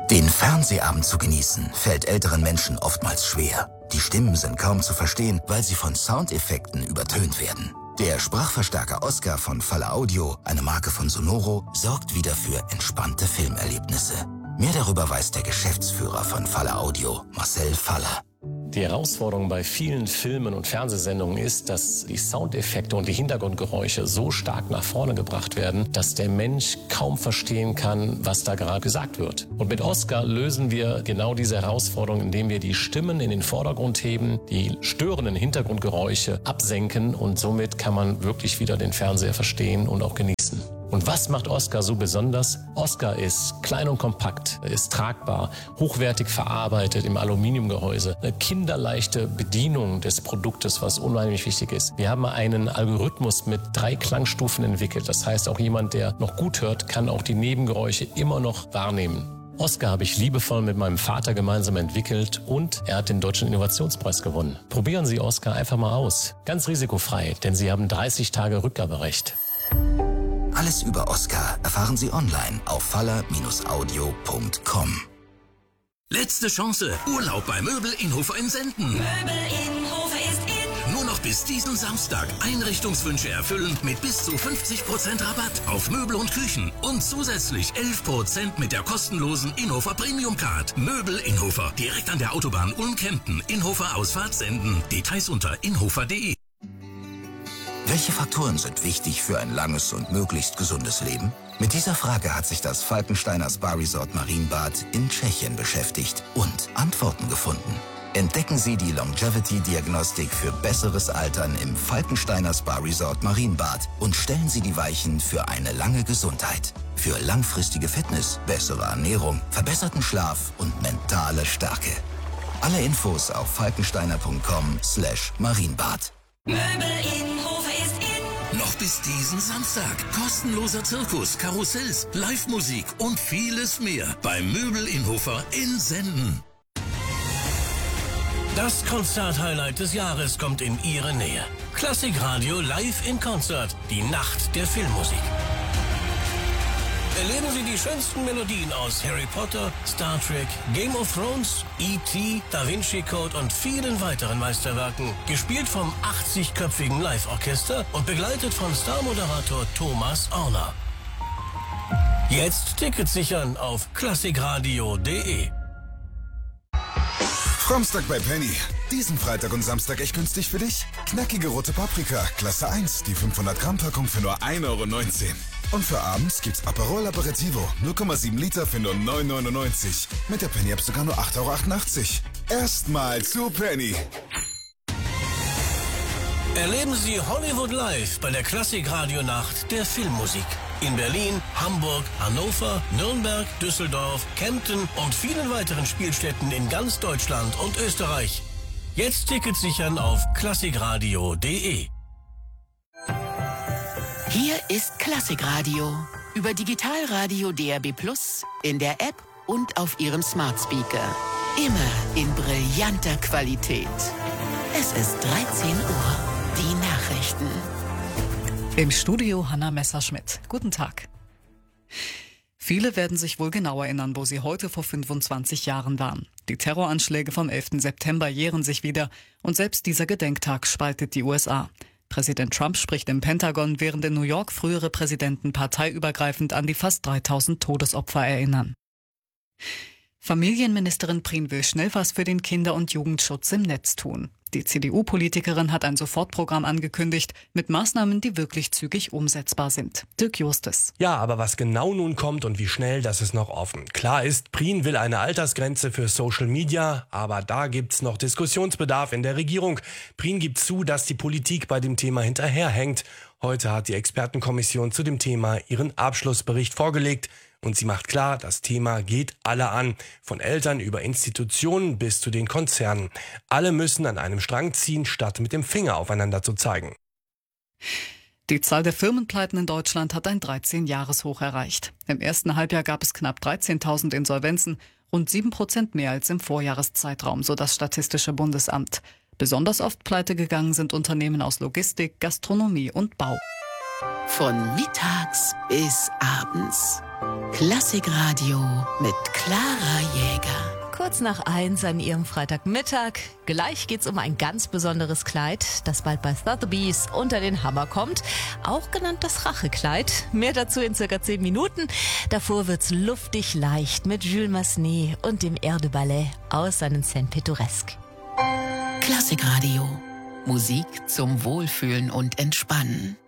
Den Fernsehabend zu genießen, fällt älteren Menschen oftmals schwer. Die Stimmen sind kaum zu verstehen, weil sie von Soundeffekten übertönt werden. Der Sprachverstärker Oscar von Faller Audio, eine Marke von Sonoro, sorgt wieder für entspannte Filmerlebnisse. Mehr darüber weiß der Geschäftsführer von Faller Audio, Marcel Faller. Die Herausforderung bei vielen Filmen und Fernsehsendungen ist, dass die Soundeffekte und die Hintergrundgeräusche so stark nach vorne gebracht werden, dass der Mensch kaum verstehen kann, was da gerade gesagt wird. Und mit Oscar lösen wir genau diese Herausforderung, indem wir die Stimmen in den Vordergrund heben, die störenden Hintergrundgeräusche absenken und somit kann man wirklich wieder den Fernseher verstehen und auch genießen. Und was macht Oscar so besonders? Oscar ist klein und kompakt, ist tragbar, hochwertig verarbeitet im Aluminiumgehäuse. Eine kinderleichte Bedienung des Produktes, was unheimlich wichtig ist. Wir haben einen Algorithmus mit 3 Klangstufen entwickelt. Das heißt, auch jemand, der noch gut hört, kann auch die Nebengeräusche immer noch wahrnehmen. Oscar habe ich liebevoll mit meinem Vater gemeinsam entwickelt und er hat den Deutschen Innovationspreis gewonnen. Probieren Sie Oscar einfach mal aus. Ganz risikofrei, denn Sie haben 30 Tage Rückgaberecht. Alles über Oscar erfahren Sie online auf faller-audio.com. Letzte Chance. Urlaub bei Möbel Inhofer in Senden. Möbel Inhofer ist in. Nur noch bis diesen Samstag Einrichtungswünsche erfüllen mit bis zu 50% Rabatt auf Möbel und Küchen und zusätzlich 11% mit der kostenlosen Inhofer Premium Card. Möbel Inhofer, direkt an der Autobahn Ulm-Kempten. Inhofer Ausfahrt Senden. Details unter inhofer.de. Welche Faktoren sind wichtig für ein langes und möglichst gesundes Leben? Mit dieser Frage hat sich das Falkensteiner Spa Resort Marienbad in Tschechien beschäftigt und Antworten gefunden. Entdecken Sie die Longevity-Diagnostik für besseres Altern im Falkensteiner Spa Resort Marienbad und stellen Sie die Weichen für eine lange Gesundheit. Für langfristige Fitness, bessere Ernährung, verbesserten Schlaf und mentale Stärke. Alle Infos auf falkensteiner.com/Marienbad. Möbel Inhofer ist in. Noch bis diesen Samstag. Kostenloser Zirkus, Karussells, Live-Musik und vieles mehr bei Möbel Inhofer in Senden. Das Konzert-Highlight des Jahres kommt in Ihre Nähe. Klassikradio live in Konzert. Die Nacht der Filmmusik. Erleben Sie die schönsten Melodien aus Harry Potter, Star Trek, Game of Thrones, E.T., Da Vinci Code und vielen weiteren Meisterwerken. Gespielt vom 80-köpfigen Live-Orchester und begleitet von Star-Moderator Thomas Orner. Jetzt Tickets sichern auf klassikradio.de. Samstag bei Penny. Diesen Freitag und Samstag echt günstig für dich? Knackige rote Paprika, Klasse 1, die 500 Gramm Packung für nur 1,19 €. Und für abends gibt's Aperol Aperitivo, 0,7 Liter für nur 9,99 €. Mit der Penny App sogar nur 8,88 €. Erstmal zu Penny. Erleben Sie Hollywood live bei der Klassikradio-Nacht der Filmmusik. In Berlin, Hamburg, Hannover, Nürnberg, Düsseldorf, Kempten und vielen weiteren Spielstätten in ganz Deutschland und Österreich. Jetzt Tickets sichern auf klassikradio.de. Hier ist Klassikradio. Über Digitalradio DAB+, in der App und auf Ihrem Smart Speaker. Immer in brillanter Qualität. Es ist 13 Uhr. Die Nachrichten. Im Studio Hanna Messerschmidt. Guten Tag. Viele werden sich wohl genau erinnern, wo sie heute vor 25 Jahren waren. Die Terroranschläge vom 11. September jähren sich wieder und selbst dieser Gedenktag spaltet die USA. Präsident Trump spricht im Pentagon, während in New York frühere Präsidenten parteiübergreifend an die fast 3000 Todesopfer erinnern. Familienministerin Prien will schnell was für den Kinder- und Jugendschutz im Netz tun. Die CDU-Politikerin hat ein Sofortprogramm angekündigt mit Maßnahmen, die wirklich zügig umsetzbar sind. Dirk Justus. Ja, aber was genau nun kommt und wie schnell, das ist noch offen. Klar ist, Prien will eine Altersgrenze für Social Media, aber da gibt's noch Diskussionsbedarf in der Regierung. Prien gibt zu, dass die Politik bei dem Thema hinterherhängt. Heute hat die Expertenkommission zu dem Thema ihren Abschlussbericht vorgelegt. Und sie macht klar, das Thema geht alle an. Von Eltern über Institutionen bis zu den Konzernen. Alle müssen an einem Strang ziehen, statt mit dem Finger aufeinander zu zeigen. Die Zahl der Firmenpleiten in Deutschland hat ein 13-Jahres-Hoch erreicht. Im ersten Halbjahr gab es knapp 13.000 Insolvenzen, rund 7% mehr als im Vorjahreszeitraum, so das Statistische Bundesamt. Besonders oft pleite gegangen sind Unternehmen aus Logistik, Gastronomie und Bau. Von mittags bis abends. Klassikradio mit Clara Jäger. Kurz nach 1 an Ihrem Freitagmittag. Gleich geht's um ein ganz besonderes Kleid, das bald bei Sotheby's unter den Hammer kommt. Auch genannt das Rachekleid. Mehr dazu in circa 10 Minuten. Davor wird's luftig leicht mit Jules Massenet und dem Air de Ballet aus seinen Scènes Pittoresques. Klassikradio. Musik zum Wohlfühlen und Entspannen.